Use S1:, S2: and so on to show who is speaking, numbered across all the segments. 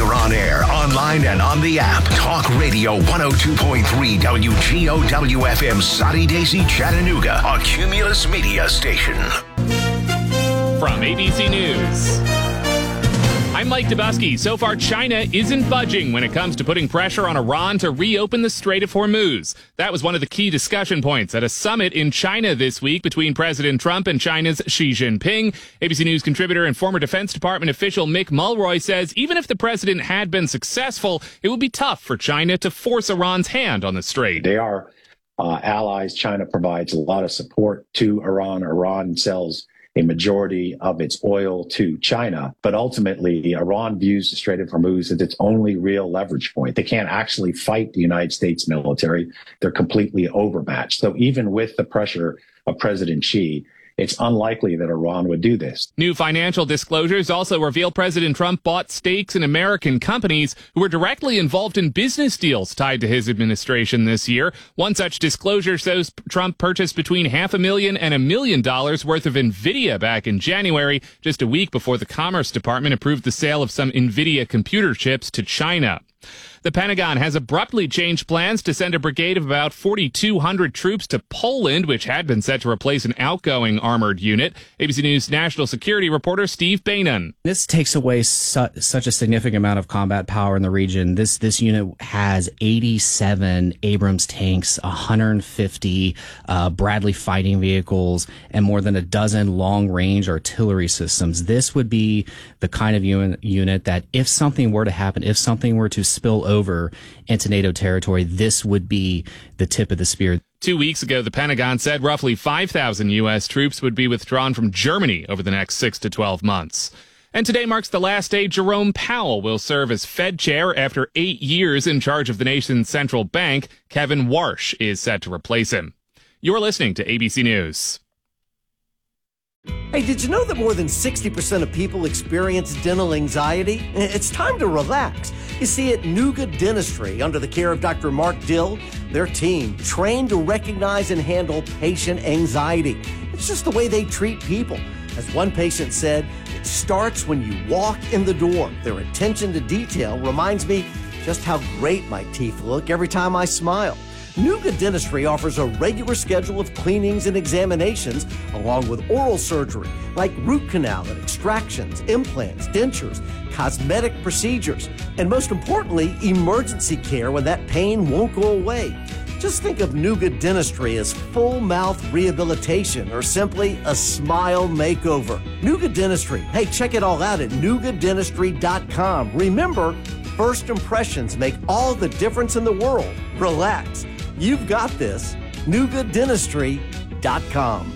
S1: We're on air, online, and on the app. Talk Radio 102.3 WGOW FM, Soddy Daisy, Chattanooga, a Cumulus Media station.
S2: From ABC News, I'm Mike Dubusky. So far, China isn't budging when it comes to putting pressure on Iran to reopen the Strait of Hormuz. That was one of the key discussion points at a summit in China this week between President Trump and China's Xi Jinping. ABC News contributor and former Defense Department official Mick Mulroy says even if the president had been successful, it would be tough for China to force Iran's hand on the strait.
S3: They are allies. China provides a lot of support to Iran. Iran sells a majority of its oil to China. But ultimately, Iran views the Strait of Hormuz as its only real leverage point. They can't actually fight the United States military. They're completely overmatched. So even with the pressure of President Xi, it's unlikely that Iran would do this.
S2: New financial disclosures also reveal President Trump bought stakes in American companies who were directly involved in business deals tied to his administration this year. One such disclosure shows Trump purchased between $500,000 and $1 million worth of NVIDIA back in January, just a week before the Commerce Department approved the sale of some NVIDIA computer chips to China. The Pentagon has abruptly changed plans to send a brigade of about 4,200 troops to Poland, which had been set to replace an outgoing armored unit. ABC News national security reporter Steve Bainon.
S4: This takes away such a significant amount of combat power in the region. This unit has 87 Abrams tanks, 150 Bradley fighting vehicles, and more than a dozen long-range artillery systems. This would be the kind of unit that if something were to happen, if something were to spill over into NATO territory, this would be the tip of the spear.
S2: 2 weeks ago, the Pentagon said roughly 5,000 U.S. troops would be withdrawn from Germany over the next 6 to 12 months. And today marks the last day Jerome Powell will serve as Fed chair after 8 years in charge of the nation's central bank. Kevin Warsh is set to replace him. You're listening to ABC News.
S5: Hey, did you know that more than 60% of people experience dental anxiety? It's time to relax. You see, at Nuga Dentistry, under the care of Dr. Mark Dill, their team trained to recognize and handle patient anxiety. It's just the way they treat people. As one patient said, it starts when you walk in the door. Their attention to detail reminds me just how great my teeth look every time I smile. Nuga Dentistry offers a regular schedule of cleanings and examinations, along with oral surgery, like root canal and extractions, implants, dentures, cosmetic procedures, and most importantly, emergency care when that pain won't go away. Just think of Nuga Dentistry as full mouth rehabilitation or simply a smile makeover. Nuga Dentistry. Hey, check it all out at NugaDentistry.com. Remember, first impressions make all the difference in the world. Relax. You've got this. NugaDentistry.com.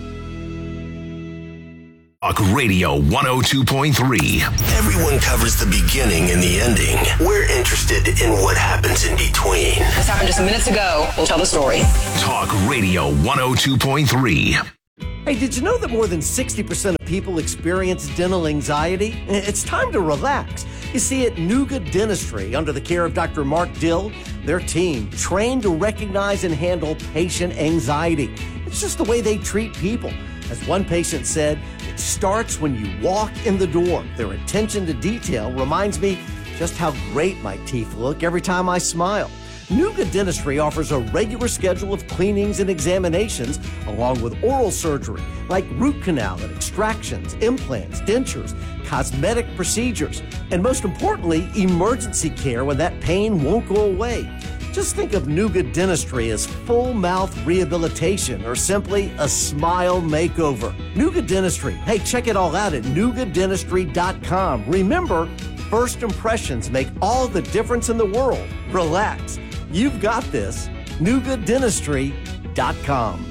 S1: Talk Radio 102.3.
S6: Everyone covers the beginning and the ending. We're interested in what happens in between.
S7: This happened just minutes ago. We'll tell the story.
S1: Talk Radio 102.3.
S5: Hey, did you know that more than 60% of people experience dental anxiety? It's time to relax. You see, at Nuga Dentistry, under the care of Dr. Mark Dill, their team trained to recognize and handle patient anxiety. It's just the way they treat people. As one patient said, it starts when you walk in the door. Their attention to detail reminds me just how great my teeth look every time I smile. Nuga Dentistry offers a regular schedule of cleanings and examinations, along with oral surgery, like root canal and extractions, implants, dentures, cosmetic procedures, and most importantly, emergency care when that pain won't go away. Just think of Nuga Dentistry as full mouth rehabilitation or simply a smile makeover. Nuga Dentistry. Hey, check it all out at NugaDentistry.com. Remember, first impressions make all the difference in the world. Relax. You've got this. NugaDentistry.com.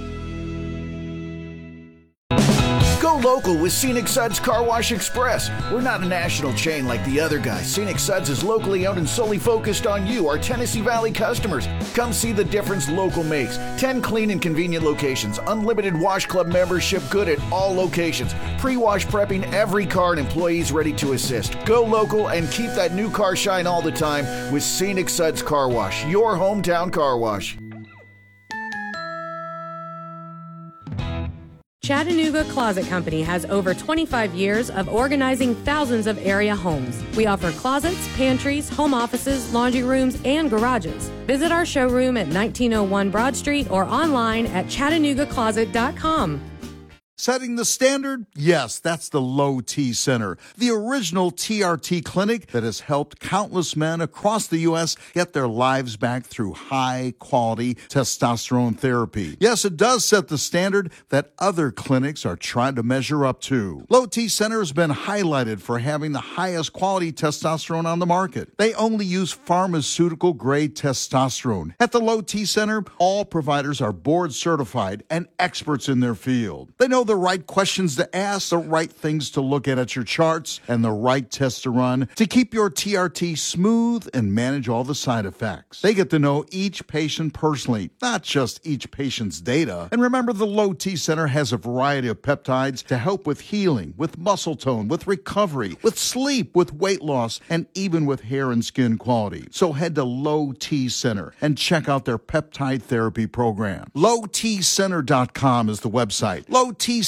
S8: Go local with Scenic Suds Car Wash Express. We're not a national chain like the other guys. Scenic Suds is locally owned and solely focused on you, our Tennessee Valley customers. Come see the difference local makes. 10 clean and convenient locations. Unlimited Wash Club membership good at all locations. Pre-wash prepping every car and employees ready to assist. Go local and keep that new car shine all the time with Scenic Suds Car Wash, your hometown car wash.
S9: Chattanooga Closet Company has over 25 years of organizing thousands of area homes. We offer closets, pantries, home offices, laundry rooms, and garages. Visit our showroom at 1901 Broad Street or online at ChattanoogaCloset.com.
S10: Setting the standard? Yes, that's the Low T Center, the original TRT clinic that has helped countless men across the U.S. get their lives back through high-quality testosterone therapy. Yes, it does set the standard that other clinics are trying to measure up to. Low T Center has been highlighted for having the highest quality testosterone on the market. They only use pharmaceutical-grade testosterone. At the Low T Center, all providers are board-certified and experts in their field. They know the right questions to ask, the right things to look at your charts, and the right tests to run to keep your TRT smooth and manage all the side effects. They get to know each patient personally, not just each patient's data. And remember, the Low T Center has a variety of peptides to help with healing, with muscle tone, with recovery, with sleep, with weight loss, and even with hair and skin quality. So head to Low T Center and check out their peptide therapy program. LowTCenter.com is the website. LowTCenter.com.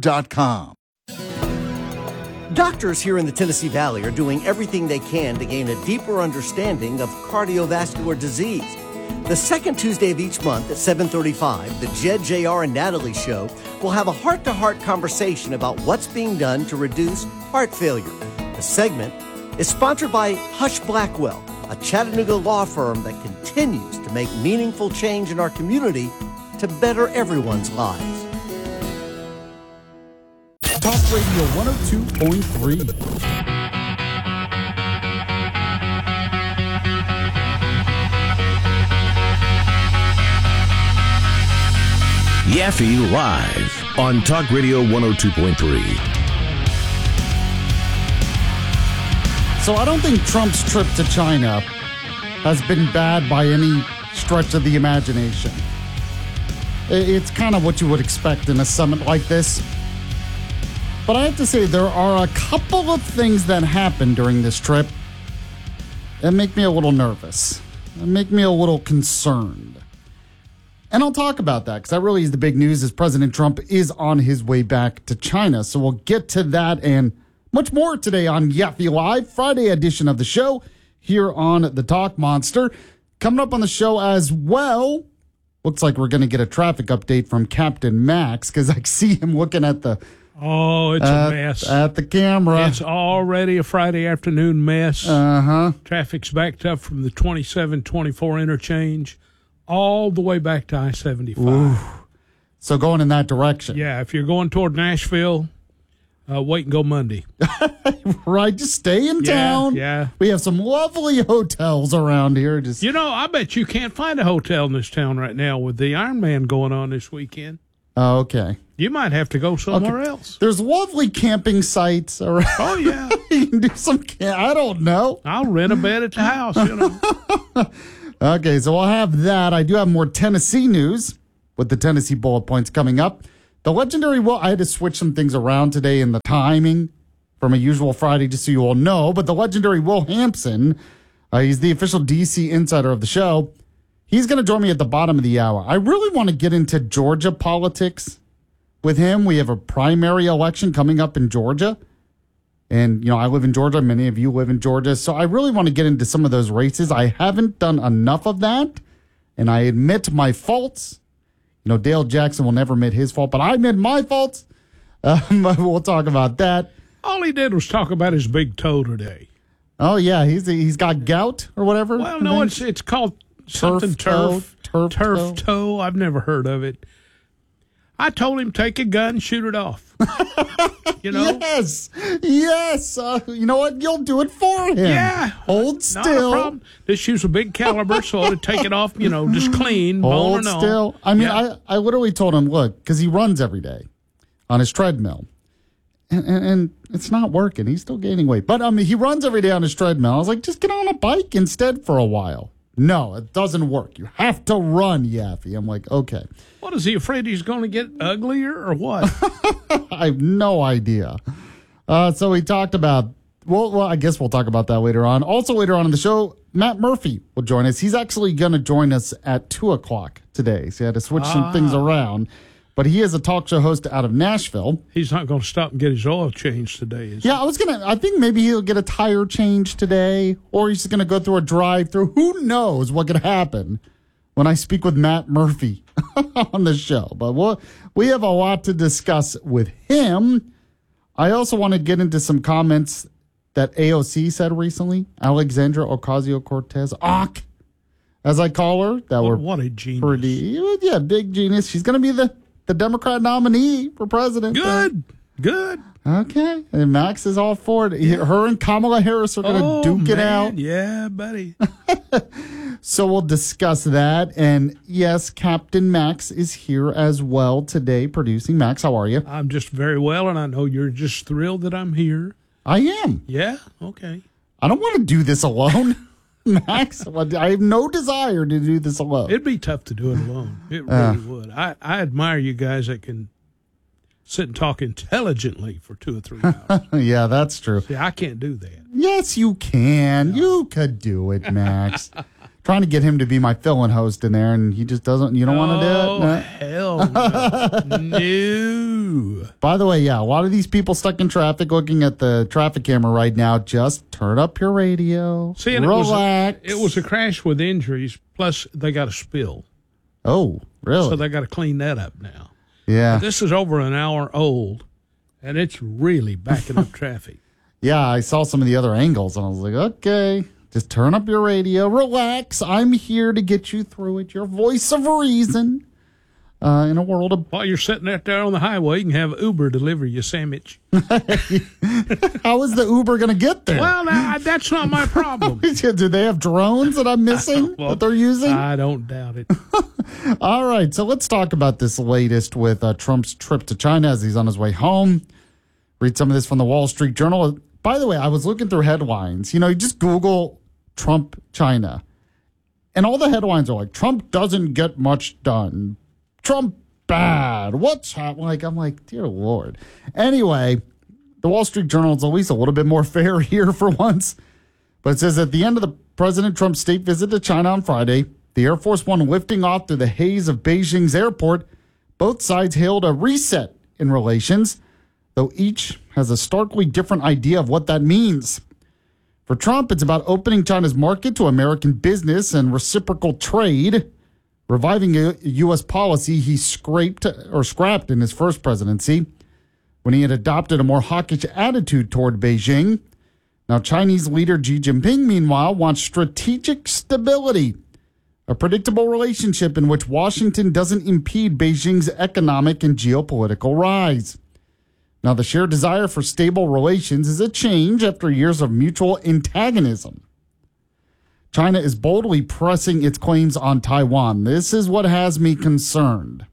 S5: Doctors here in the Tennessee Valley are doing everything they can to gain a deeper understanding of cardiovascular disease. The second Tuesday of each month at 7:35, the Jed, JR, and Natalie Show will have a heart-to-heart conversation about what's being done to reduce heart failure. The segment is sponsored by Hush Blackwell, a Chattanooga law firm that continues to make meaningful change in our community to better everyone's lives.
S11: Talk Radio 102.3.
S1: Yaffe Live on Talk Radio 102.3.
S11: So I don't think Trump's trip to China has been bad by any stretch of the imagination. It's kind of what you would expect in a summit like this. But I have to say, there are a couple of things that happened during this trip that make me a little nervous, that make me a little concerned. And I'll talk about that, because that really is the big news, is President Trump is on his way back to China. So we'll get to that and much more today on Yaffe Live, Friday edition of the show here on the Talk Monster. Coming up on the show as well, looks like we're going to get a traffic update from Captain Max, because I see him looking at the...
S12: Oh, it's a mess.
S11: At the camera.
S12: It's already a Friday afternoon mess.
S11: Uh-huh.
S12: Traffic's backed up from the 27-24 interchange all the way back to I-75.
S11: Ooh. So going in that direction.
S12: Yeah, if you're going toward Nashville, wait and go Monday.
S11: Right, just stay in town.
S12: Yeah.
S11: We have some lovely hotels around here.
S12: You know, I bet you can't find a hotel in this town right now with the Ironman going on this weekend.
S11: Oh, okay.
S12: You might have to go somewhere else.
S11: There's lovely camping sites around.
S12: Oh, yeah.
S11: You can do some I don't know.
S12: I'll rent a bed at the house, you know.
S11: Okay, so we'll have that. I do have more Tennessee news with the Tennessee bullet points coming up. The legendary Will, I had to switch some things around today in the timing from a usual Friday, just so you all know. But the legendary Will Hampson, he's the official DC insider of the show. He's going to join me at the bottom of the hour. I really want to get into Georgia politics with him. We have a primary election coming up in Georgia. And, you know, I live in Georgia. Many of you live in Georgia. So I really want to get into some of those races. I haven't done enough of that. And I admit my faults. You know, Dale Jackson will never admit his fault, but I admit my faults. We'll talk about that.
S12: All he did was talk about his big toe today.
S11: Oh, yeah. He's got gout or whatever.
S12: Well, no, it's called something turf toe. I've never heard of it. I told him take a gun, shoot it off. You know?
S11: Yes. You know what? You'll do it for him.
S12: Yeah.
S11: Hold still.
S12: Not a problem. This use a big caliber, so I would take it off, you know, just clean.
S11: Hold still. I mean, yeah. I literally told him, look, because he runs every day on his treadmill. And it's not working. He's still gaining weight. But, I mean, he runs every day on his treadmill. I was like, just get on a bike instead for a while. No, it doesn't work. You have to run, Yaffe. I'm like, okay.
S12: What, is he afraid he's going to get uglier or what?
S11: I have no idea. So we talked about, well, I guess we'll talk about that later on. Also later on in the show, Matt Murphy will join us. He's actually going to join us at 2 o'clock today. So he had to switch some things around. But he is a talk show host out of Nashville.
S12: He's not going to stop and get his oil changed today, is he?
S11: Yeah, I think maybe he'll get a tire change today, or he's going to go through a drive-through. Who knows what could happen when I speak with Matt Murphy on the show. But we have a lot to discuss with him. I also want to get into some comments that AOC said recently. Alexandra Ocasio-Cortez, as I call her.
S12: What a genius.
S11: Yeah, big genius. She's going to be the Democrat nominee for president.
S12: Good.
S11: Okay. And Max is all for it. Her and Kamala Harris are going to duke it out.
S12: Yeah, buddy.
S11: So we'll discuss that. And yes, Captain Max is here as well today producing. Max, how are you?
S12: I'm just very well, and I know you're just thrilled that I'm here.
S11: I am.
S12: Yeah? Okay.
S11: I don't want to do this alone, Max. I have no desire to do this alone.
S12: It'd be tough to do it alone. It really would. I admire you guys that can sit and talk intelligently for 2 or 3 hours.
S11: Yeah, that's true.
S12: See, I can't do that.
S11: Yes, you can. No. You could do it, Max. Trying to get him to be my fill-in host in there, and he just doesn't. You don't want to do it?
S12: No. Hell no. No.
S11: By the way, yeah, a lot of these people stuck in traffic looking at the traffic camera right now. Just turn up your radio.
S12: See,
S11: relax.
S12: It was a crash with injuries, plus they got a spill.
S11: Oh, really?
S12: So they got to clean that up now.
S11: Yeah.
S12: But this is over an hour old, and it's really backing up traffic.
S11: Yeah, I saw some of the other angles, and I was like, okay. Just turn up your radio, relax. I'm here to get you through it. Your voice of reason in a world of...
S12: While you're sitting out there on the highway, you can have Uber deliver you a sandwich.
S11: How is the Uber going to get there?
S12: Well, that's not my problem.
S11: Do they have drones that I'm missing that they're using?
S12: I don't doubt it.
S11: All right, so let's talk about this latest with Trump's trip to China as he's on his way home. Read some of this from the Wall Street Journal. By the way, I was looking through headlines. You just Google Trump, China. And all the headlines are like, Trump doesn't get much done. Trump bad. What's happening? I'm like, dear Lord. Anyway, the Wall Street Journal is at least a little bit more fair here for once. But it says at the end of the President Trump's state visit to China on Friday, the Air Force One lifting off through the haze of Beijing's airport, both sides hailed a reset in relations, though each has a starkly different idea of what that means. For Trump, it's about opening China's market to American business and reciprocal trade, reviving a U.S. policy he scrapped in his first presidency when he had adopted a more hawkish attitude toward Beijing. Now, Chinese leader Xi Jinping, meanwhile, wants strategic stability, a predictable relationship in which Washington doesn't impede Beijing's economic and geopolitical rise. Now, the shared desire for stable relations is a change after years of mutual antagonism. China is boldly pressing its claims on Taiwan. This is what has me concerned.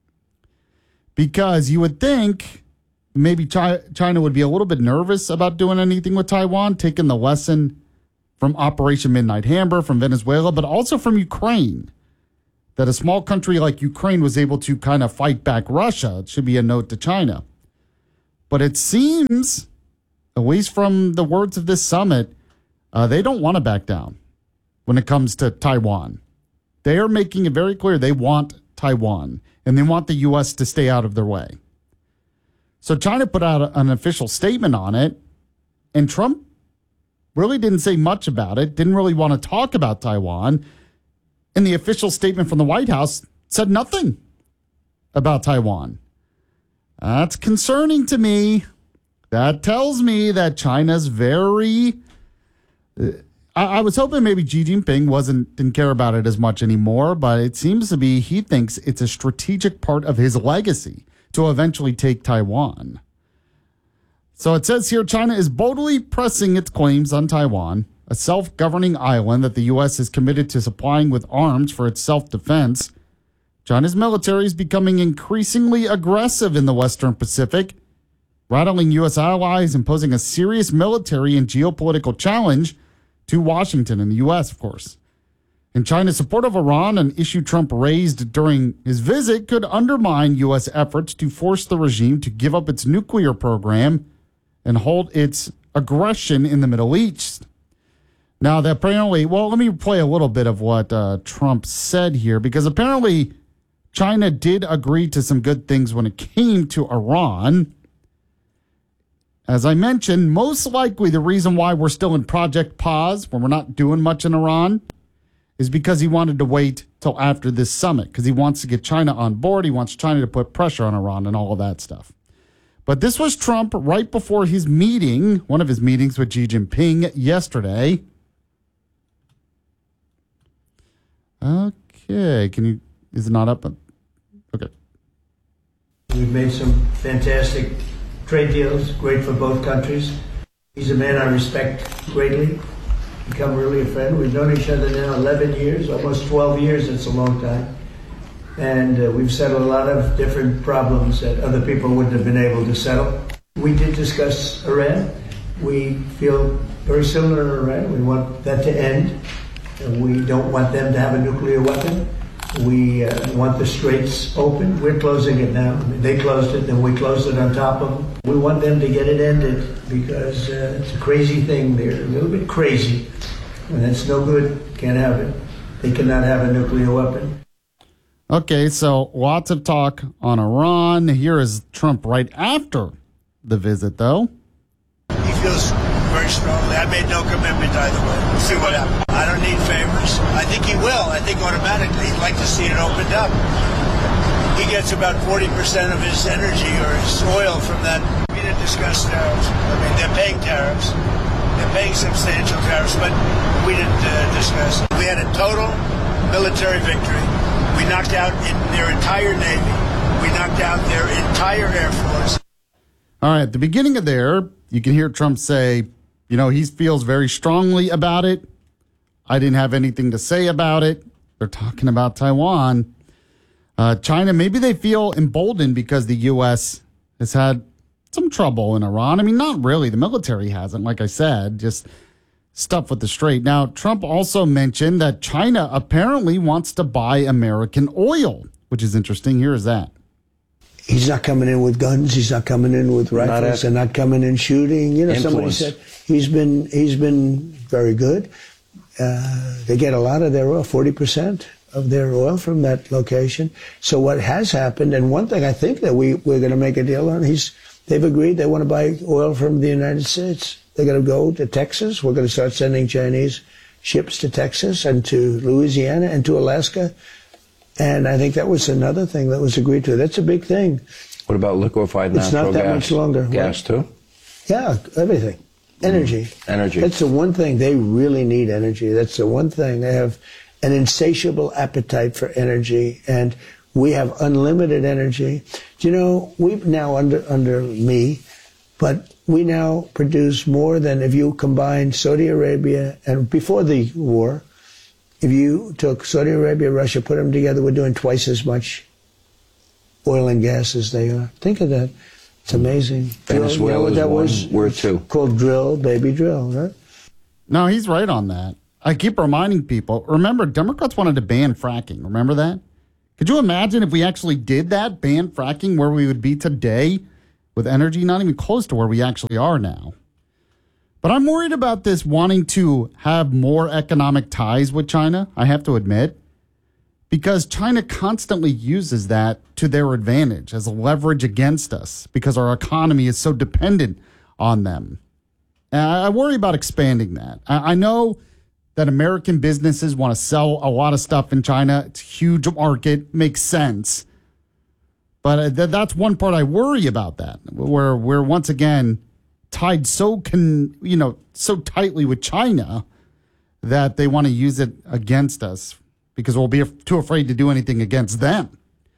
S11: Because you would think maybe China would be a little bit nervous about doing anything with Taiwan, taking the lesson from Operation Midnight Hammer, from Venezuela, but also from Ukraine. That a small country like Ukraine was able to kind of fight back Russia. It should be a note to China. But it seems, at least from the words of this summit, they don't want to back down when it comes to Taiwan. They are making it very clear they want Taiwan, and they want the U.S. to stay out of their way. So China put out an official statement on it, and Trump really didn't say much about it, didn't really want to talk about Taiwan. And the official statement from the White House said nothing about Taiwan. That's concerning to me. That tells me that China's very... I was hoping maybe Xi Jinping didn't care about it as much anymore, but it seems to be he thinks it's a strategic part of his legacy to eventually take Taiwan. So it says here, China is boldly pressing its claims on Taiwan, a self-governing island that the U.S. is committed to supplying with arms for its self-defense. China's military is becoming increasingly aggressive in the Western Pacific, rattling U.S. allies and posing a serious military and geopolitical challenge to Washington and the U.S., of course. And China's support of Iran, an issue Trump raised during his visit, could undermine U.S. efforts to force the regime to give up its nuclear program and hold its aggression in the Middle East. Now, apparently, let me play a little bit of what Trump said here, because apparently China did agree to some good things when it came to Iran. As I mentioned, most likely the reason why we're still in Project Pause, when we're not doing much in Iran, is because he wanted to wait till after this summit, because he wants to get China on board. He wants China to put pressure on Iran and all of that stuff. But this was Trump right before his meeting, one of his meetings with Xi Jinping yesterday. Okay, is it not up? Okay.
S13: We've made some fantastic trade deals, great for both countries. He's a man I respect greatly, become really a friend. We've known each other now 11 years, almost 12 years, it's a long time. And we've settled a lot of different problems that other people wouldn't have been able to settle. We did discuss Iran. We feel very similar to Iran. We want that to end. We don't want them to have a nuclear weapon. We want the straits open. We're closing it now. I mean, they closed it, then we closed it on top of them. We want them to get it ended because it's a crazy thing. They're a little bit crazy, and that's no good. Can't have it. They cannot have a nuclear weapon.
S11: Okay, so lots of talk on Iran. Here is Trump right after the visit, though.
S14: He feels very strongly. I made no commitment either way. We'll see what happens. I don't need favors. I think he will. I think automatically he'd like to see it opened up. He gets about 40% of his energy or his oil from that. We didn't discuss tariffs. I mean, they're paying tariffs. They're paying substantial tariffs, but we didn't discuss it. We had a total military victory. We knocked out their entire Navy. We knocked out their entire Air Force.
S11: All right, at the beginning of there, you can hear Trump say, he feels very strongly about it. I didn't have anything to say about it. They're talking about Taiwan. China, maybe they feel emboldened because the U.S. has had some trouble in Iran. I mean, not really. The military hasn't, like I said, just stuff with the Strait. Now, Trump also mentioned that China apparently wants to buy American oil, which is interesting. Here is that.
S13: He's not coming in with guns. He's not coming in with rifles. And not coming in shooting. Somebody said he's been very good. They get a lot of their oil, 40% of their oil from that location. So what has happened, and one thing I think that we're going to make a deal on, they've agreed they want to buy oil from the United States. They're going to go to Texas. We're going to start sending Chinese ships to Texas and to Louisiana and to Alaska. And I think that was another thing that was agreed to. That's a big thing.
S15: What about liquefied natural gas? It's not that
S13: much longer.
S15: Gas, too?
S13: Yeah, everything. Energy.
S15: Energy.
S13: That's the one thing. They really need energy. That's the one thing. They have an insatiable appetite for energy, and we have unlimited energy. We've now under me, but we now produce more than if you combine Saudi Arabia and before the war. If you took Saudi Arabia, Russia, put them together, we're doing twice as much oil and gas as they are. Think of that. It's amazing.
S15: Venezuela is one. We're two.
S13: Called drill, baby drill, right?
S11: No, he's right on that. I keep reminding people, remember, Democrats wanted to ban fracking. Remember that? Could you imagine if we actually did that, ban fracking, where we would be today with energy? Not even close to where we actually are now. But I'm worried about this wanting to have more economic ties with China, I have to admit, because China constantly uses that to their advantage as a leverage against us because our economy is so dependent on them. And I worry about expanding that. I know that American businesses want to sell a lot of stuff in China. It's a huge market, makes sense. But that's one part I worry about that, where we're once again tied so tightly with China that they want to use it against us because we'll be too afraid to do anything against them.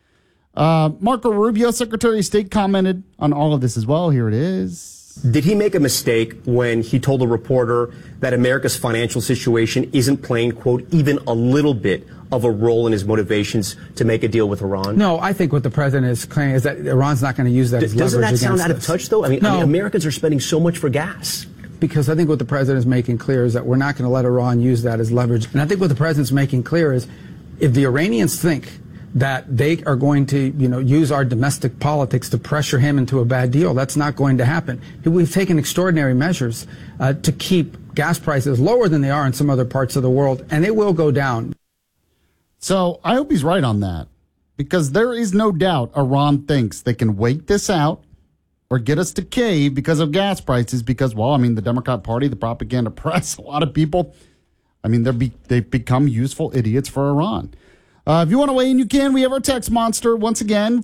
S11: Marco Rubio, Secretary of State, commented on all of this as well. Here it is.
S16: Did he make a mistake when he told a reporter that America's financial situation isn't playing, quote, even a little bit of a role in his motivations to make a deal with Iran?
S17: No, I think what the president is claiming is that Iran's not going to use that as leverage against us.
S16: Doesn't that sound out of touch, though? I mean, Americans are spending so much for gas.
S17: Because I think what the president is making clear is that we're not going to let Iran use that as leverage. And I think what the president's making clear is if the Iranians think that they are going to, use our domestic politics to pressure him into a bad deal, that's not going to happen. We've taken extraordinary measures to keep gas prices lower than they are in some other parts of the world, and they will go down.
S11: So I hope he's right on that. because there is no doubt Iran thinks they can wait this out or get us to cave because of gas prices because, well, I mean, the Democrat Party, the propaganda press, a lot of people, I mean, they've become useful idiots for Iran. If you want to weigh in, you can. We have our text monster once again,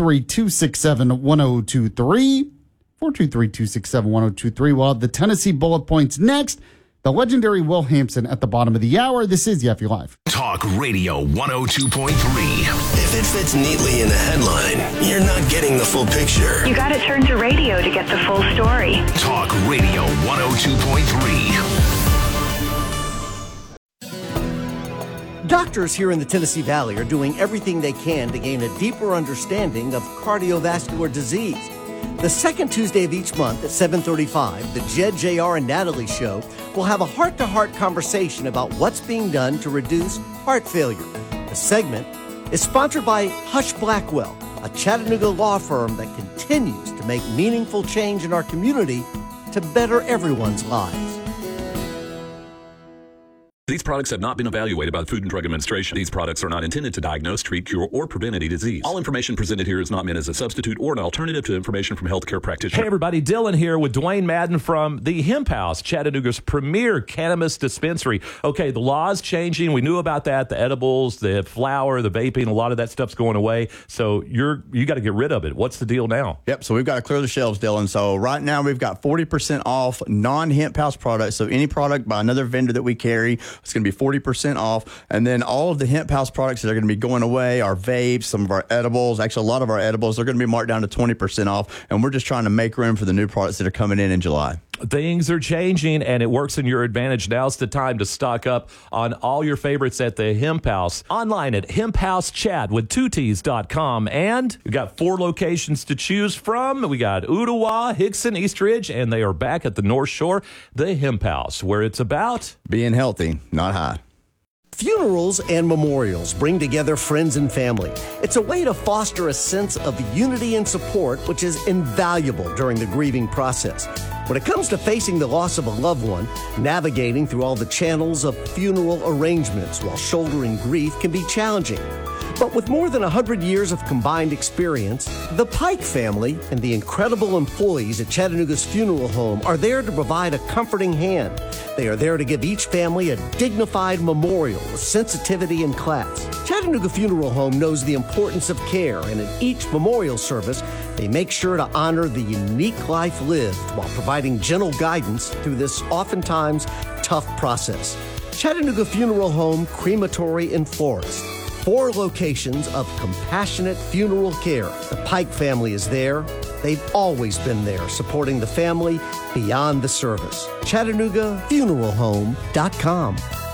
S11: 423-267-1023. 423-267-1023. We'll have the Tennessee bullet points next. The legendary Will Hampson at the bottom of the hour. This is Yaffe Live.
S1: Talk Radio 102.3.
S6: If it fits neatly in a headline, you're not getting the full picture.
S18: You got to turn to radio to get the full story.
S1: Talk Radio 102.3.
S5: Doctors here in the Tennessee Valley are doing everything they can to gain a deeper understanding of cardiovascular disease. The second Tuesday of each month at 7:35, the Jed, JR, and Natalie Show will have a heart-to-heart conversation about what's being done to reduce heart failure. The segment is sponsored by Hush Blackwell, a Chattanooga law firm that continues to make meaningful change in our community to better everyone's lives.
S19: These products have not been evaluated by the Food and Drug Administration. These products are not intended to diagnose, treat, cure, or prevent any disease. All information presented here is not meant as a substitute or an alternative to information from healthcare practitioners.
S20: Hey everybody, Dylan here with Dwayne Madden from the Hemp House, Chattanooga's premier cannabis dispensary. Okay, the law's changing. We knew about that. The edibles, the flower, the vaping, a lot of that stuff's going away. So you got to get rid of it. What's the deal now?
S21: Yep, so we've got to clear the shelves, Dylan. So right now we've got 40% off non-Hemp House products. So any product by another vendor that we carry, it's going to be 40% off. And then all of the Hemp House products that are going to be going away, our vapes, some of our edibles, actually a lot of our edibles, they're going to be marked down to 20% off. And we're just trying to make room for the new products that are coming in July.
S20: Things are changing, and it works in your advantage. Now's the time to stock up on all your favorites at the Hemp House. Online at hemphousechad.com. And we got 4 locations to choose from. We got Ottawa, Hickson, East Ridge, and they are back at the North Shore, the Hemp House, where it's about
S21: being healthy, not high.
S5: Funerals and memorials bring together friends and family. It's a way to foster a sense of unity and support, which is invaluable during the grieving process. When it comes to facing the loss of a loved one, navigating through all the channels of funeral arrangements while shouldering grief can be challenging. But with more than 100 years of combined experience, the Pike family and the incredible employees at Chattanooga's funeral home are there to provide a comforting hand. They are there to give each family a dignified memorial with sensitivity and class. Chattanooga Funeral Home knows the importance of care, and in each memorial service, they make sure to honor the unique life lived while providing gentle guidance through this oftentimes tough process. Chattanooga Funeral Home, Crematory, and Florist. 4 locations of compassionate funeral care. The Pike family is there. They've always been there, supporting the family beyond the service. ChattanoogaFuneralHome.com.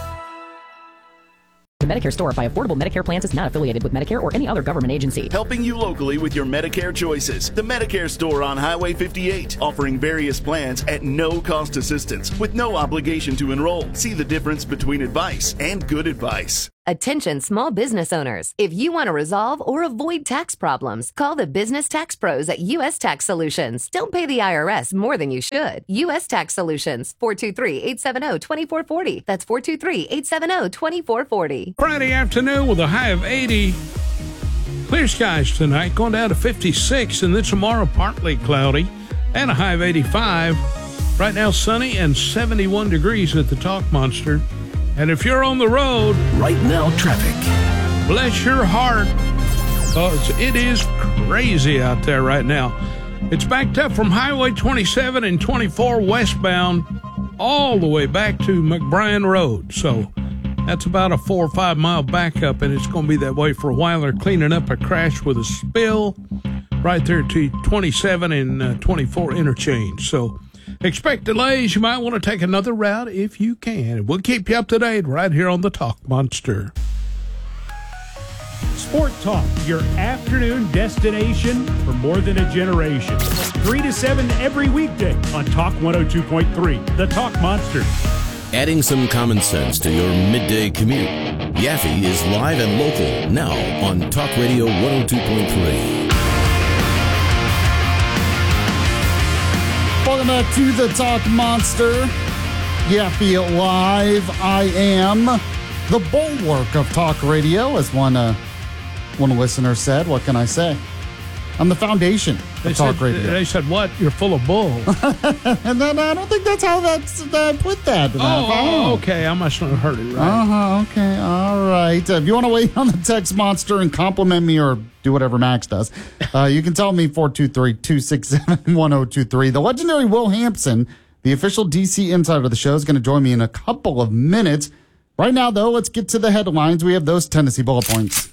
S22: The Medicare Store by Affordable Medicare Plans is not affiliated with Medicare or any other government agency.
S23: Helping you locally with your Medicare choices. The Medicare Store on Highway 58, offering various plans at no cost assistance with no obligation to enroll. See the difference between advice and good advice.
S24: Attention small business owners. If you want to resolve or avoid tax problems, call the business tax pros at U.S. Tax Solutions. Don't pay the IRS more than you should. U.S. Tax Solutions, 423-870-2440. That's 423-870-2440.
S12: Friday afternoon with a high of 80. Clear skies tonight, going down to 56, and then tomorrow partly cloudy and a high of 85. Right now sunny and 71 degrees at the Talk Monster. And if you're on the road
S1: right now, traffic.
S12: Bless your heart, because it is crazy out there right now. It's backed up from Highway 27 and 24 westbound all the way back to McBrien Road. So that's about a 4 or 5 mile backup, and it's going to be that way for a while. They're cleaning up a crash with a spill right there to 27 and 24 interchange. So expect delays. You might want to take another route if you can. We'll keep you up to date right here on the Talk Monster.
S25: Sport Talk, your afternoon destination for more than a generation. 3 to 7 every weekday on Talk 102.3, the Talk Monster.
S26: Adding some common sense to your midday commute. Yaffe is live and local now on Talk Radio 102.3.
S11: Welcome back to the Talk Monster. Yaffe Live. I am the bulwark of talk radio, as one one listener said. What can I say? I'm the foundation of talk radio.
S12: They said, what? You're full of bull.
S11: And then I don't think that's how that put that.
S12: Okay. I must not have heard it right.
S11: Okay. All right. If you want to weigh on the text monster and compliment me or do whatever Max does, you can tell me 423-267-1023. The legendary Will Hampson, the official DC insider of the show, is going to join me in a couple of minutes. Right now, though, let's get to the headlines. We have those Tennessee bullet points.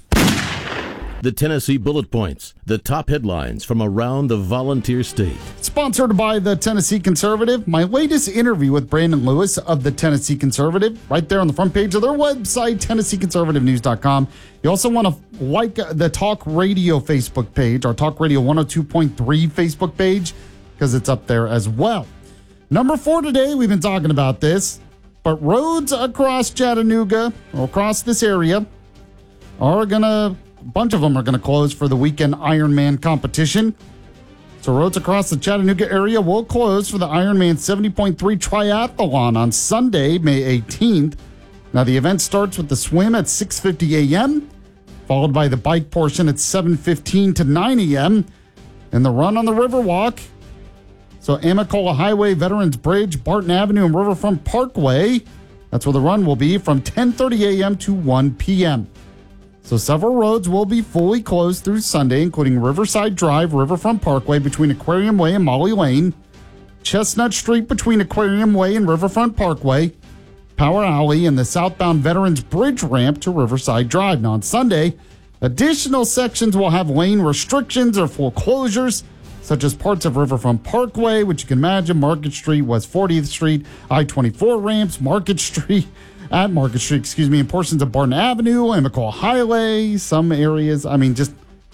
S26: The Tennessee Bullet Points, the top headlines from around the volunteer state.
S11: Sponsored by the Tennessee Conservative. My latest interview with Brandon Lewis of the Tennessee Conservative, right there on the front page of their website, TennesseeConservativeNews.com. You also want to like the Talk Radio Facebook page, our Talk Radio 102.3 Facebook page, because it's up there as well. Number 4 today, we've been talking about this, but roads across Chattanooga, or across this area, are going to... A bunch of them are going to close for the weekend Ironman competition. So roads across the Chattanooga area will close for the Ironman 70.3 triathlon on Sunday, May 18th. Now, the event starts with the swim at 6:50 a.m., followed by the bike portion at 7:15 to 9 a.m., and the run on the Riverwalk. So Amicola Highway, Veterans Bridge, Barton Avenue, and Riverfront Parkway. That's where the run will be from 10:30 a.m. to 1 p.m. So several roads will be fully closed through Sunday, including Riverside Drive, Riverfront Parkway between Aquarium Way and Molly Lane, Chestnut Street between Aquarium Way and Riverfront Parkway, Power Alley, and the southbound Veterans Bridge ramp to Riverside Drive. Now on Sunday, additional sections will have lane restrictions or full closures, such as parts of Riverfront Parkway, which you can imagine, Market Street, West 40th Street, I-24 ramps, Market Street, and portions of Barton Avenue, Amicola Highway, some areas. I have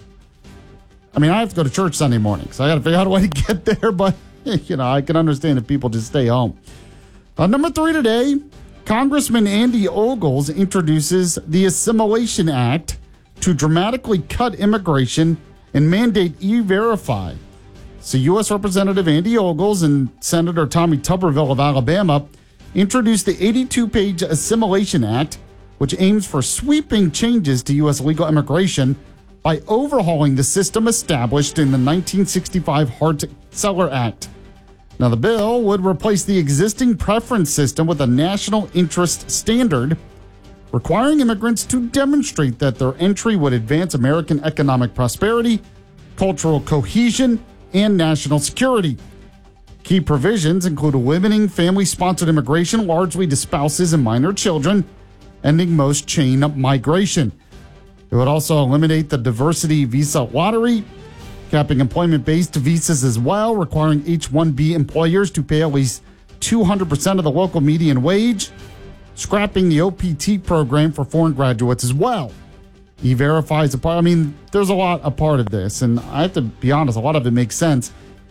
S11: to go to church Sunday morning, so I got to figure out a way to get there, but, I can understand if people just stay home. Number 3 today, Congressman Andy Ogles introduces the Assimilation Act to dramatically cut immigration and mandate E-Verify. So U.S. Representative Andy Ogles and Senator Tommy Tuberville of Alabama introduced the 82-page Assimilation Act, which aims for sweeping changes to U.S. legal immigration by overhauling the system established in the 1965 Hart-Celler Act. Now, the bill would replace the existing preference system with a national interest standard, requiring immigrants to demonstrate that their entry would advance American economic prosperity, cultural cohesion, and national security. Key provisions include limiting family-sponsored immigration largely to spouses and minor children, ending most chain migration. It would also eliminate the diversity visa lottery, capping employment-based visas as well, requiring H-1B employers to pay at least 200% of the local median wage, scrapping the OPT program for foreign graduates as well. E-Verify is a part. There's a part of this, and I have to be honest, a lot of it makes sense.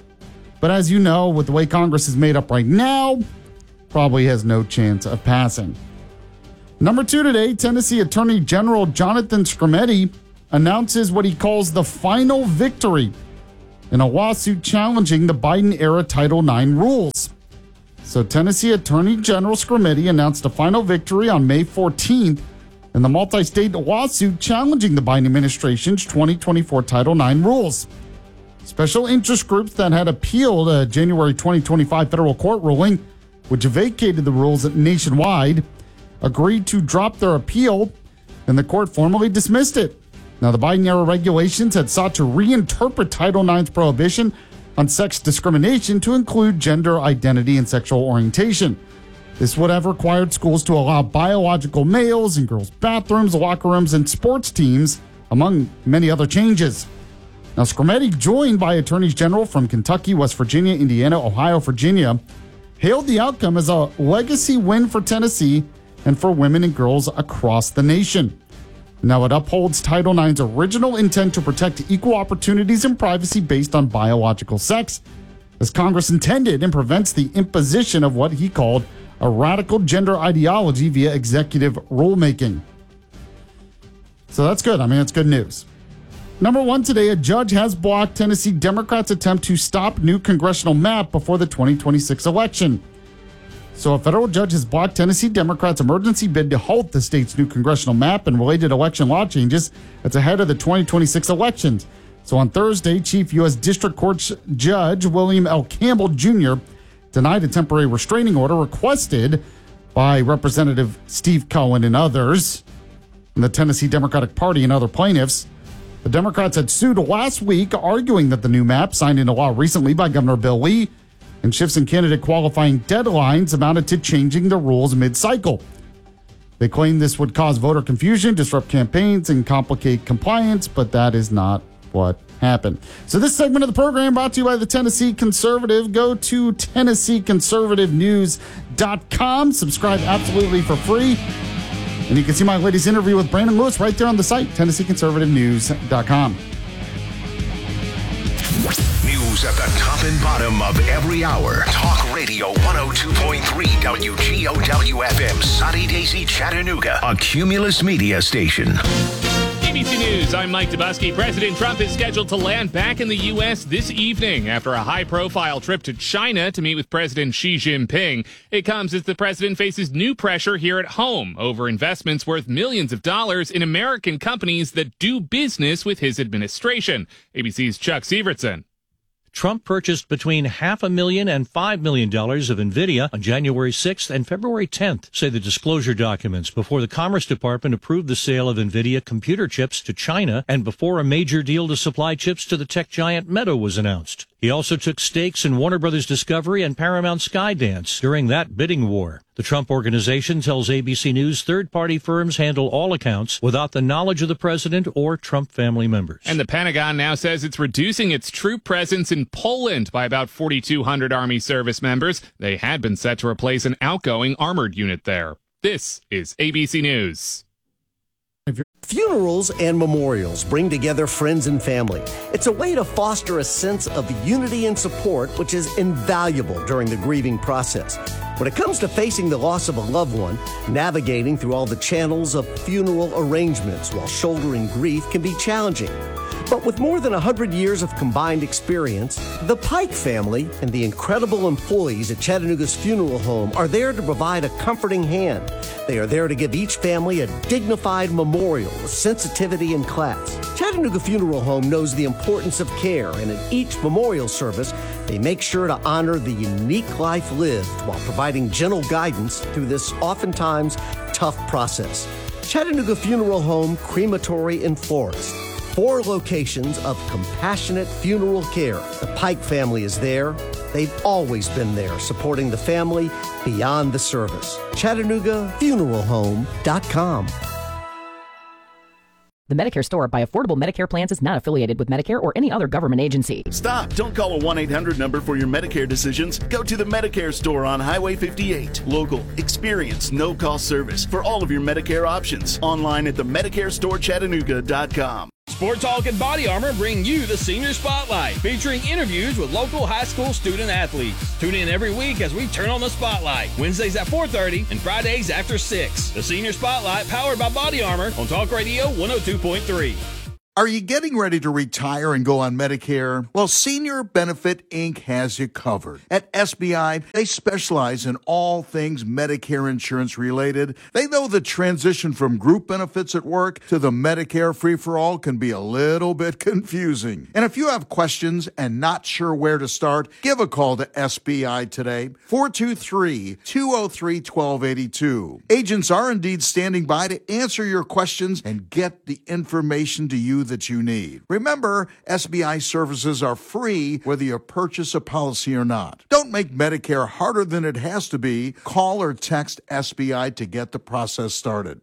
S11: But as you know, with the way Congress is made up right now, probably has no chance of passing. Number 2 today, Tennessee Attorney General Jonathan Skrmetti announces what he calls the final victory in a lawsuit challenging the Biden-era Title IX rules. So Tennessee Attorney General Skrmetti announced a final victory on May 14th in the multi-state lawsuit challenging the Biden administration's 2024 Title IX rules. Special interest groups that had appealed a January 2025 federal court ruling, which vacated the rules nationwide, agreed to drop their appeal, and the court formally dismissed it. Now, the Biden-era regulations had sought to reinterpret Title IX's prohibition on sex discrimination to include gender identity and sexual orientation. This would have required schools to allow biological males in girls' bathrooms, locker rooms, and sports teams, among many other changes. Now, Skrmetti, joined by attorneys general from Kentucky, West Virginia, Indiana, Ohio, Virginia, hailed the outcome as a legacy win for Tennessee and for women and girls across the nation. Now, it upholds Title IX's original intent to protect equal opportunities and privacy based on biological sex, as Congress intended, and prevents the imposition of what he called a radical gender ideology via executive rulemaking. So that's good. It's good news. Number 1 today, a judge has blocked Tennessee Democrats' attempt to stop new congressional map before the 2026 election. So a federal judge has blocked Tennessee Democrats' emergency bid to halt the state's new congressional map and related election law changes that's ahead of the 2026 elections. So on Thursday, Chief U.S. District Court Judge William L. Campbell Jr. denied a temporary restraining order requested by Representative Steve Cohen and others in the Tennessee Democratic Party and other plaintiffs. The Democrats had sued last week, arguing that the new map, signed into law recently by Governor Bill Lee, and shifts in candidate qualifying deadlines amounted to changing the rules mid-cycle. They claim this would cause voter confusion, disrupt campaigns, and complicate compliance, but that is not what happened. So this segment of the program brought to you by the Tennessee Conservative. Go to TennesseeConservativeNews.com. Subscribe absolutely for free. And you can see my latest interview with Brandon Lewis right there on the site, TennesseeConservativeNews.com.
S1: News at the top and bottom of every hour. Talk Radio 102.3 WGOW-FM, Sunny Daisy, Chattanooga, a Cumulus Media station.
S2: ABC News, I'm Mike Dubusky. President Trump is scheduled to land back in the U.S. this evening after a high-profile trip to China to meet with President Xi Jinping. It comes as the president faces new pressure here at home over investments worth millions of dollars in American companies that do business with his administration. ABC's Chuck Sievertson.
S3: Trump purchased between $500,000 and $5 million of NVIDIA on January 6th and February 10th, say the disclosure documents, before the Commerce Department approved the sale of NVIDIA computer chips to China and before a major deal to supply chips to the tech giant Meta was announced. He also took stakes in Warner Brothers Discovery and Paramount Skydance during that bidding war. The Trump Organization tells ABC News third-party firms handle all accounts without the knowledge of the president or Trump family members.
S2: And the Pentagon now says it's reducing its troop presence in Poland by about 4,200 Army service members. They had been set to replace an outgoing armored unit there. This is ABC News.
S5: Funerals and memorials bring together friends and family. It's a way to foster a sense of unity and support, which is invaluable during the grieving process. When it comes to facing the loss of a loved one, navigating through all the channels of funeral arrangements while shouldering grief can be challenging. But with more than 100 years of combined experience, the Pike family and the incredible employees at Chattanooga's funeral home are there to provide a comforting hand. They are there to give each family a dignified memorial with sensitivity and class. Chattanooga Funeral Home knows the importance of care, and in each memorial service, they make sure to honor the unique life lived while providing gentle guidance through this oftentimes tough process. Chattanooga Funeral Home, Crematory and Florist. 4 locations of compassionate funeral care. The Pike family is there. They've always been there, supporting the family beyond the service. ChattanoogaFuneralHome.com.
S22: The Medicare Store by Affordable Medicare Plans is not affiliated with Medicare or any other government agency.
S23: Stop. Don't call a 1-800 number for your Medicare decisions. Go to the Medicare Store on Highway 58. Local, experienced, no-cost service for all of your Medicare options. Online at the MedicareStoreChattanooga.com.
S4: Sport Talk and Body Armor bring you the Senior Spotlight, featuring interviews with local high school student athletes. Tune in every week as we turn on the spotlight, Wednesdays at 4:30 and Fridays after 6. The Senior Spotlight, powered by Body Armor on Talk Radio 102.3.
S10: Are you getting ready to retire and go on Medicare? Well, Senior Benefit Inc. has you covered. At SBI, they specialize in all things Medicare insurance related. They know the transition from group benefits at work to the Medicare free-for-all can be a little bit confusing. And if you have questions and not sure where to start, give a call to SBI today, 423-203-1282. Agents are indeed standing by to answer your questions and get the information to you that you need. Remember, SBI services are free whether you purchase a policy or not. Don't make Medicare harder than it has to be. Call or text SBI to get the process started.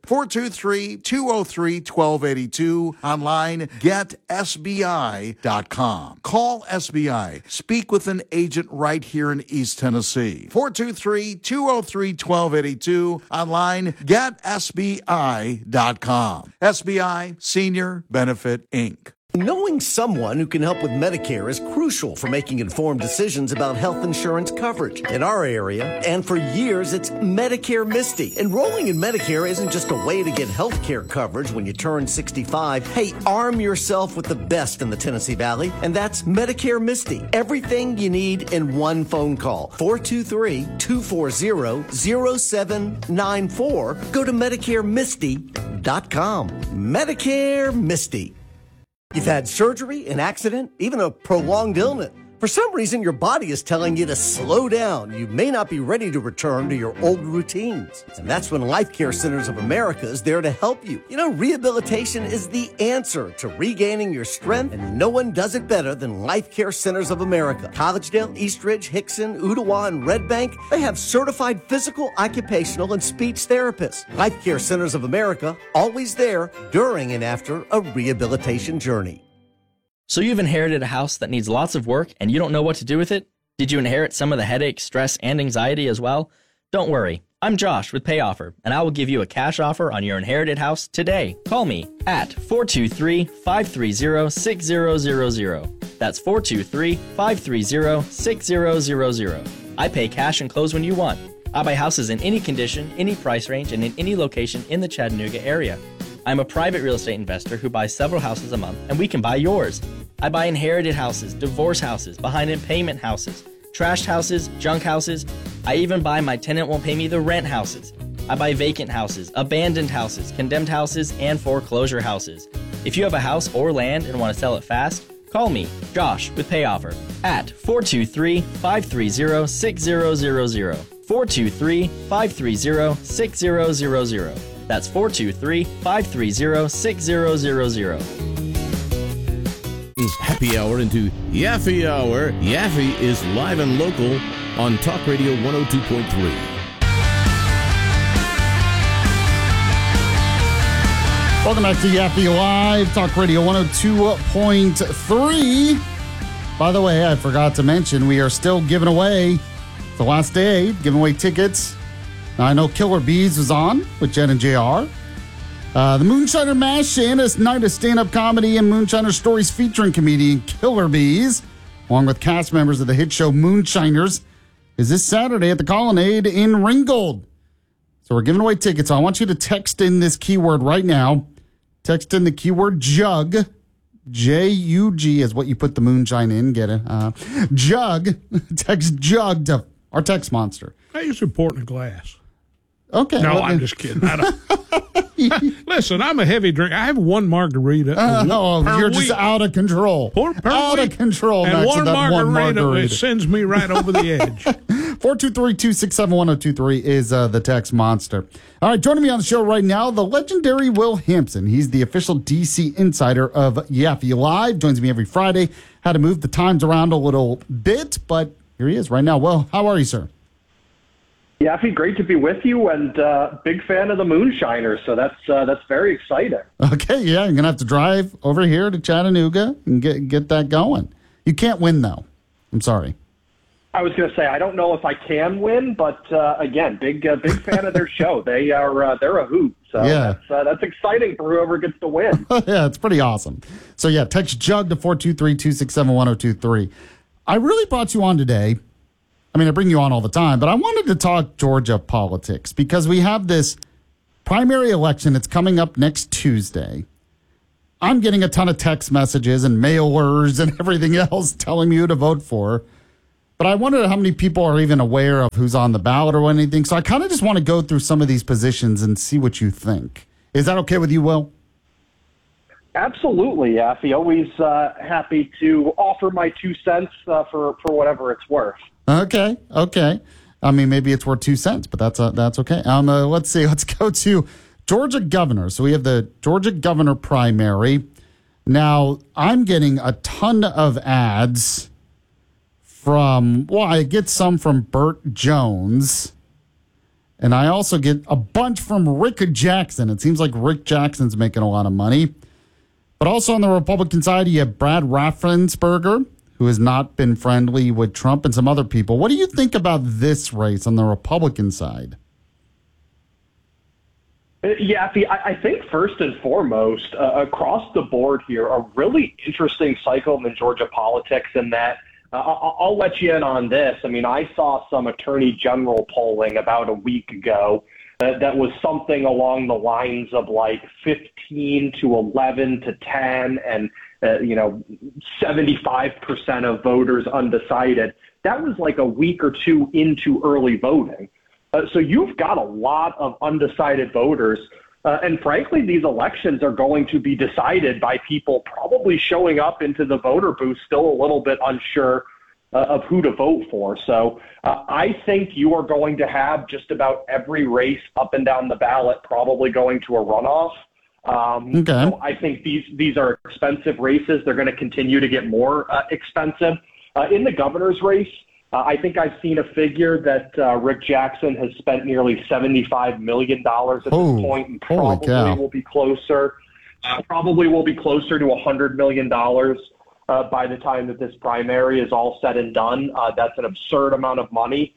S10: 423-203-1282. Online, getsbi.com. Call SBI. Speak with an agent right here in East Tennessee. 423-203-1282. Online, getsbi.com. SBI Senior Benefit Inc.
S5: Knowing someone who can help with Medicare is crucial for making informed decisions about health insurance coverage. In our area, and for years, it's Medicare Misty. Enrolling in Medicare isn't just a way to get health care coverage when you turn 65. Hey, arm yourself with the best in the Tennessee Valley, and that's Medicare Misty. Everything you need in one phone call. 423-240-0794. Go to MedicareMisty.com. Medicare Misty. You've had surgery, an accident, even a prolonged illness. For some reason, your body is telling you to slow down. You may not be ready to return to your old routines. And that's when Life Care Centers of America is there to help you. You know, rehabilitation is the answer to regaining your strength, and no one does it better than Life Care Centers of America. Collegedale, Eastridge, Hickson, Ottawa, and Red Bank, they have certified physical, occupational, and speech therapists. Life Care Centers of America, always there during and after a rehabilitation journey.
S7: So you've inherited a house that needs lots of work and you don't know what to do with it? Did you inherit some of the headache, stress, and anxiety as well? Don't worry. I'm Josh with PayOffer, and I will give you a cash offer on your inherited house today. Call me at 423-530-6000. That's 423-530-6000. I pay cash and close when you want. I buy houses in any condition, any price range, and in any location in the Chattanooga area. I'm a private real estate investor who buys several houses a month, and we can buy yours. I buy inherited houses, divorce houses, behind-in-payment houses, trashed houses, junk houses. I even buy my tenant won't pay me the rent houses. I buy vacant houses, abandoned houses, condemned houses, and foreclosure houses. If you have a house or land and want to sell it fast, call me, Josh, with PayOffer, at 423-530-6000. 423-530-6000. That's 423-530-6000.
S26: Happy hour into Yaffee Hour. Yaffee is live and local on Talk Radio 102.3.
S11: Welcome back to Yaffee Live, Talk Radio 102.3. By the way, I forgot to mention, we are still giving away, the last day, giving away tickets. Now, I know Killer Bees was on with Jen and JR. The Moonshiner Mash, Shannon's night of stand-up comedy and Moonshiner stories featuring comedian Killer Bees, along with cast members of the hit show Moonshiners, is this Saturday at the Colonnade in Ringgold. So we're giving away tickets. So I want you to text in this keyword right now. Text in the keyword jug. J-U-G is what you put the moonshine in. Get it? Jug. Text jug to our text monster.
S12: I use a quart in a glass.
S11: Okay.
S12: No, I'm just kidding. I don't. Listen, I'm a heavy drinker. I have one margarita.
S11: You're just out of control. Out of control.
S12: And one margarita sends me right over the edge.
S11: 423-267-1023 is the text monster. All right, joining me on the show right now, the legendary Will Hampson. He's the official DC insider of Yaffee Live. Joins me every Friday. Had to move the times around a little bit, but here he is right now. Will, how are you, sir?
S8: Yaffee, great to be with you, and big fan of the Moonshiners, so that's very exciting.
S11: Okay, yeah, you're going to have to drive over here to Chattanooga and get that going. You can't win, though. I'm sorry.
S8: I was going to say, I don't know if I can win, but again, big fan of their show. They're a hoot, so
S11: yeah.
S8: That's exciting for whoever gets to win.
S11: Yeah, it's pretty awesome. So yeah, text JUG to 423-267-1023. I really brought you on today. I mean, I bring you on all the time, but I wanted to talk Georgia politics because we have this primary election that's coming up next Tuesday. I'm getting a ton of text messages and mailers and everything else telling me who to vote for. But I wonder how many people are even aware of who's on the ballot or anything. So I kind of just want to go through some of these positions and see what you think. Is that okay with you, Will?
S8: Absolutely, Yaffee. Always happy to offer my 2 cents for whatever it's worth.
S11: Okay. I mean, maybe it's worth 2 cents, but that's okay. Let's see. Let's go to Georgia governor. So we have the Georgia governor primary. Now, I'm getting a ton of ads I get some from Burt Jones, and I also get a bunch from Rick Jackson. It seems like Rick Jackson's making a lot of money. But also on the Republican side, you have Brad Raffensperger, who has not been friendly with Trump, and some other people. What do you think about this race on the Republican side?
S8: Yeah, I think first and foremost, across the board here, a really interesting cycle in Georgia politics in that I'll let you in on this. I mean, I saw some attorney general polling about a week ago that was something along the lines of like 15 to 11 to 10 and, 75% of voters undecided. That was like a week or two into early voting. So you've got a lot of undecided voters. And frankly, these elections are going to be decided by people probably showing up into the voter booth still a little bit unsure of who to vote for. So I think you are going to have just about every race up and down the ballot probably going to a runoff.
S11: Okay.
S8: So I think these are expensive races. They're going to continue to get more expensive. In the governor's race, I think I've seen a figure that Rick Jackson has spent nearly $75 million at this point, and probably will be closer. Probably will be closer to $100 million by the time that this primary is all said and done. That's an absurd amount of money.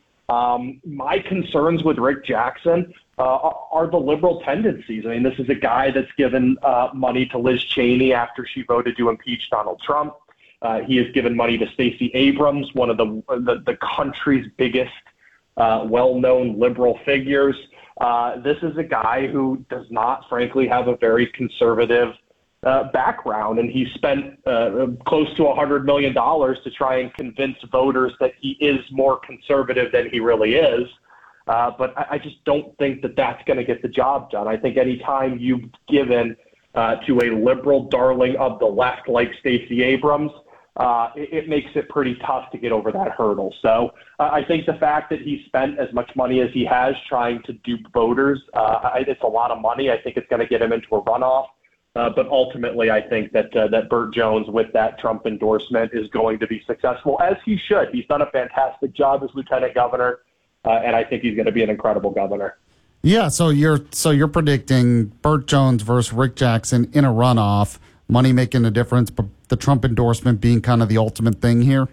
S8: My concerns with Rick Jackson are the liberal tendencies. I mean, this is a guy that's given money to Liz Cheney after she voted to impeach Donald Trump. He has given money to Stacey Abrams, one of the country's biggest well-known liberal figures. This is a guy who does not, frankly, have a very conservative background, and he spent close to $100 million to try and convince voters that he is more conservative than he really is. But I just don't think that that's going to get the job done. I think any time you've given to a liberal darling of the left like Stacey Abrams, it makes it pretty tough to get over that hurdle. So I think the fact that he spent as much money as he has trying to dupe voters, it's a lot of money. I think it's going to get him into a runoff. But ultimately, I think that Burt Jones, with that Trump endorsement, is going to be successful, as he should. He's done a fantastic job as lieutenant governor, and I think he's going to be an incredible governor.
S11: Yeah, so you're predicting Burt Jones versus Rick Jackson in a runoff, money making a difference, but the Trump endorsement being kind of the ultimate thing here?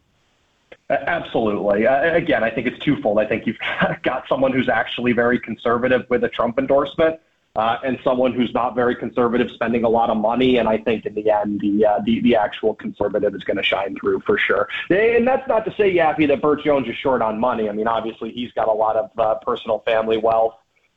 S8: Absolutely. Again, I think it's twofold. I think you've got someone who's actually very conservative with a Trump endorsement, and someone who's not very conservative spending a lot of money. And I think in the end, the actual conservative is going to shine through for sure. And that's not to say, Yappy, that Burt Jones is short on money. I mean, obviously, he's got a lot of personal family wealth.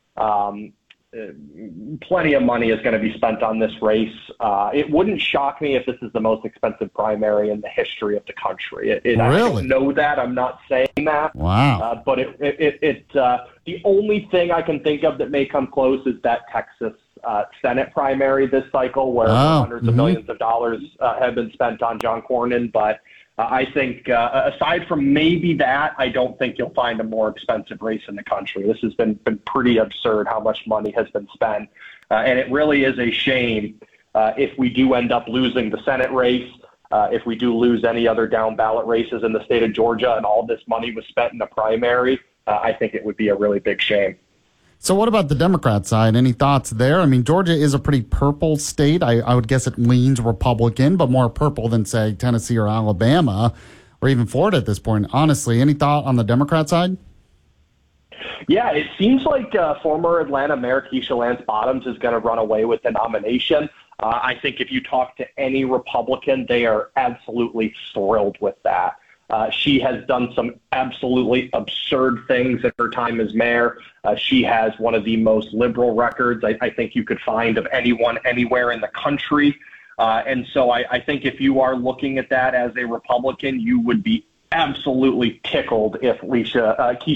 S8: Plenty of money is going to be spent on this race. It wouldn't shock me if this is the most expensive primary in the history of the country.
S11: Really?
S8: I don't know that. I'm not saying that.
S11: Wow.
S8: But the only thing I can think of that may come close is that Texas Senate primary this cycle, where hundreds of millions of dollars have been spent on John Cornyn. But I think aside from maybe that, I don't think you'll find a more expensive race in the country. This has been pretty absurd how much money has been spent. And it really is a shame if we do end up losing the Senate race, if we do lose any other down ballot races in the state of Georgia and all this money was spent in the primary. I think it would be a really big shame.
S11: So what about the Democrat side? Any thoughts there? I mean, Georgia is a pretty purple state. I would guess it leans Republican, but more purple than, say, Tennessee or Alabama or even Florida at this point. Honestly, any thought on the Democrat side?
S8: Yeah, it seems like former Atlanta Mayor Keisha Lance Bottoms is going to run away with the nomination. I think if you talk to any Republican, they are absolutely thrilled with that. She has done some absolutely absurd things in her time as mayor. She has one of the most liberal records I think you could find of anyone anywhere in the country. And so I think if you are looking at that as a Republican, you would be absolutely tickled if Keisha